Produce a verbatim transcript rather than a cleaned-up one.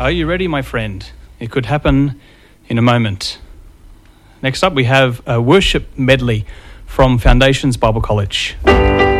Are you ready, my friend? It could happen in a moment. Next up, we have a worship medley from Foundations Bible College.